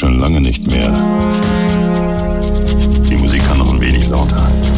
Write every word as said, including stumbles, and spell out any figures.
Schon lange nicht mehr. Die Musik kann noch ein wenig lauter.